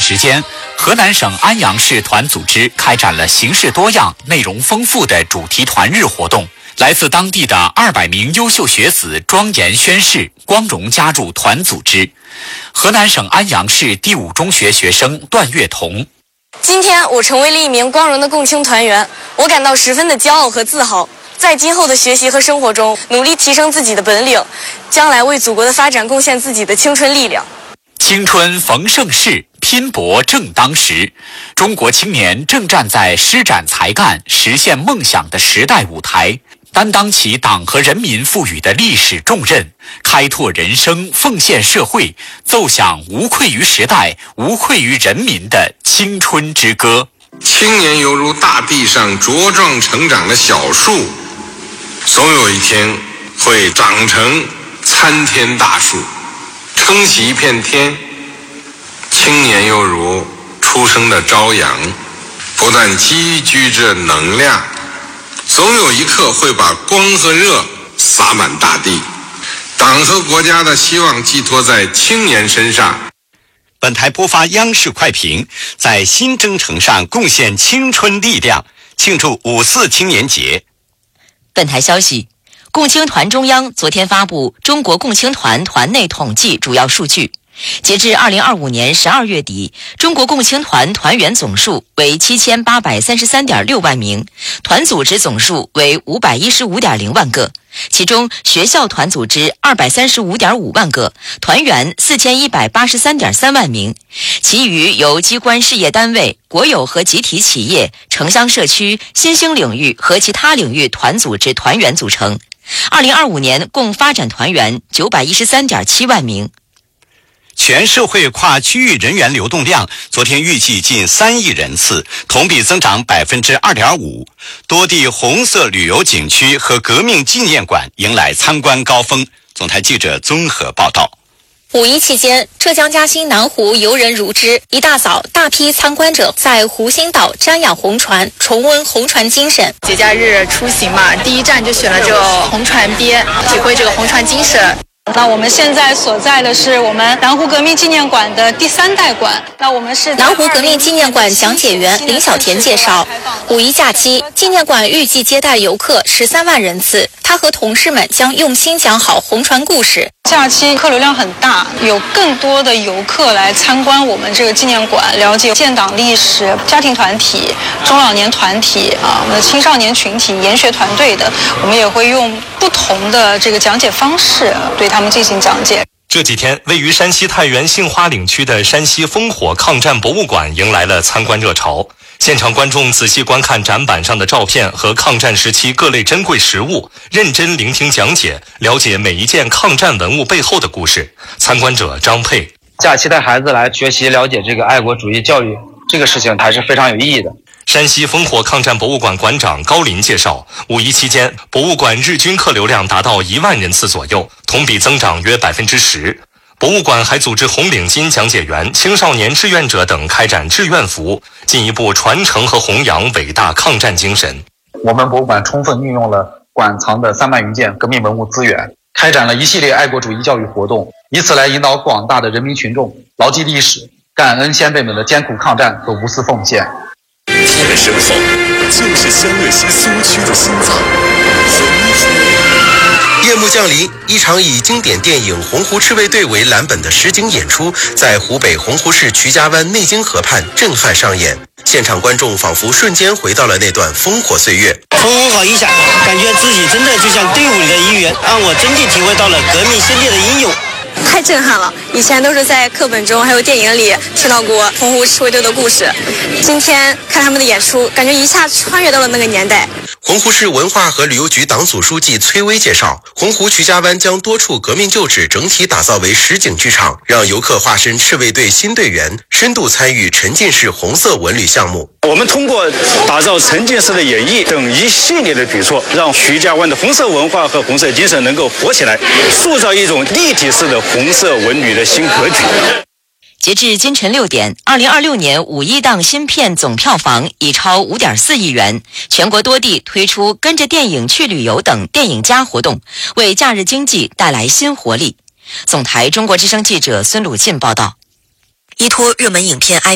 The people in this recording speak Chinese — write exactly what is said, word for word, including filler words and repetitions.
时间，河南省安阳市团组织开展了形式多样、内容丰富的主题团日活动。来自当地的二百名优秀学子庄严宣誓，光荣加入团组织。河南省安阳市第五中学学生段月彤： 今天我成为了一名光荣的共青团员，我感到十分的骄傲和自豪。在今后的学习和生活中，努力提升自己的本领，将来为祖国的发展贡献自己的青春力量。 青春逢盛世，拼搏正当时。中国青年正站在施展才干、实现梦想的时代舞台，担当起党和人民赋予的历史重任，开拓人生，奉献社会，奏响无愧于时代、无愧于人民的青春之歌。 青年犹如大地上茁壮成长的小树，总有一天会长成参天大树，撑起一片天。青年又如初生的朝阳，不但积聚着能量，总有一刻会把光和热洒满大地。党和国家的希望寄托在青年身上。 本台播发央视快评，在新征程上贡献青春力量，庆祝五四青年节。 本台消息，共青团中央昨天发布中国共青团团内统计主要数据。截至二零二五年十二月底，中国共青团团员总数为七千八百三十三点六万名，团组织总数为五百一十五点零万个，其中学校团组织二百三十五点五万个，团员四千一百八十三点三万名，其余由机关事业单位、国有和集体企业、城乡社区、新兴领域和其他领域团组织团员组成。二零二五年共发展团员九百一十三点七万名。 全社会跨区域人员流动量昨天预计近三亿人次，同比增长百分之二点五。多地红色旅游景区和革命纪念馆迎来参观高峰。总台记者综合报道。 五一期间，浙江嘉兴南湖游人如织，一大早，大批参观者在湖心岛瞻仰红船，重温红船精神。 节假日出行嘛，第一站就选了这个红船边，体会这个红船精神。 那我们现在所在的是我们南湖革命纪念馆的第三代馆。那我们是南湖革命纪念馆讲解员林小田介绍，五一假期，纪念馆预计接待游客十三万人次。他和同事们将用心讲好红船故事。 假期客流量很大，有更多的游客来参观我们这个纪念馆，了解建党历史、家庭团体、中老年团体啊，我们的青少年群体、研学团队的，我们也会用不同的这个讲解方式对他们进行讲解。 这几天，位于山西太原杏花岭区的山西烽火抗战博物馆迎来了参观热潮。现场观众仔细观看展板上的照片和抗战时期各类珍贵实物，认真聆听讲解，了解每一件抗战文物背后的故事。参观者张佩： 假期带孩子来学习了解这个爱国主义教育，这个事情还是非常有意义的。 山西烽火抗战博物馆馆长高林介绍，五一期间，博物馆日均客流量达到一万人次左右，同比增长约百分之十。博物馆还组织红领巾讲解员、青少年志愿者等开展志愿服务，进一步传承和弘扬伟大抗战精神。 我们博物馆充分运用了馆藏的三万余件革命文物资源，开展了一系列爱国主义教育活动，以此来引导广大的人民群众牢记历史，感恩先辈们的艰苦抗战和无私奉献。 他的身后就是湘鄂西苏区的心脏——红湖。 夜幕降临，一场以经典电影《洪湖赤卫队》为蓝本的实景演出，在湖北洪湖市渠家湾内经河畔震撼上演。现场观众仿佛瞬间回到了那段烽火岁月。 风好一下，感觉自己真的就像队伍里的一员，让我真的体会到了革命先烈的英勇。 太震撼了！以前都是在课本中还有电影里听到过洪湖赤卫队的故事，今天看他们的演出，感觉一下穿越到了那个年代。 洪湖市文化和旅游局党组书记崔威介绍，洪湖渠家湾将多处革命旧址整体打造为实景剧场，让游客化身赤卫队新队员，深度参与沉浸式红色文旅项目。 我们通过打造沉浸式的演绎等一系列的举措，让渠家湾的红色文化和红色精神能够活起来，塑造一种立体式的红色文旅的新格局。 截至今晨六点，二零二六年五一档新片总票房已超五点四亿元。全国多地推出跟着电影去旅游等电影加活动，为假日经济带来新活力。总台中国之声记者孙鲁进报道。 依托热门影片